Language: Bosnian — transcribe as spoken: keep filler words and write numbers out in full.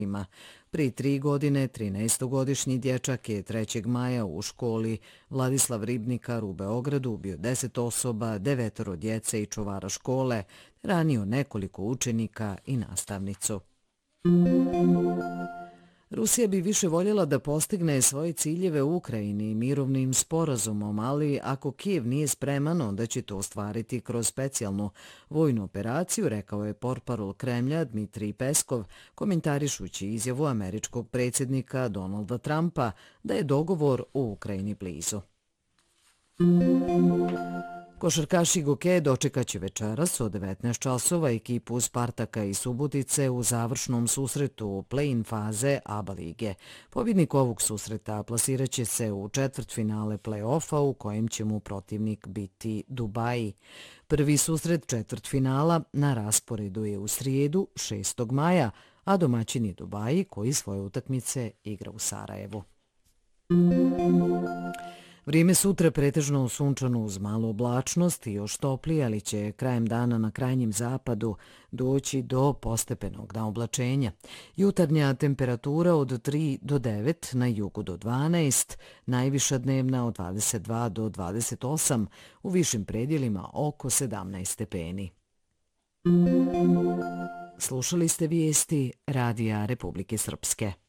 Pri tri godine, trinaestogodišnji dječak je trećeg maja u školi Vladislav Ribnikar u Beogradu ubio deset osoba, devetoro djece i čuvara škole, ranio nekoliko učenika i nastavnicu. Rusija bi više voljela da postigne svoje ciljeve u Ukrajini mirovnim sporazumom, ali ako Kijev nije spreman, onda će to ostvariti kroz specijalnu vojnu operaciju, rekao je portparol Kremlja Dmitrij Peskov, komentarišući izjavu američkog predsjednika Donalda Trumpa da je dogovor u Ukrajini blizu. Košarkaši Goke dočekaće večeras od devetnaest časova ekipu Spartaka i Subotice u završnom susretu play-in faze A B A lige. Pobjednik ovog susreta plasiraće se u četvrtfinale play-offa u kojem će mu protivnik biti Dubaji. Prvi susret četvrtfinala na rasporedu je u srijedu šestog maja, a domaćin je Dubaji koji svoje utakmice igra u Sarajevu. Vrijeme sutra pretežno sunčano uz malu oblačnost i još toplije, ali će krajem dana na krajnjem zapadu doći do postepenog naoblačenja. Jutarnja temperatura od tri do devet, na jugu do dvanaest, najviša dnevna od dvadeset dva do dvadeset osam, u višim predjelima oko sedamnaest stepeni. Slušali ste vijesti Radija Republike Srpske.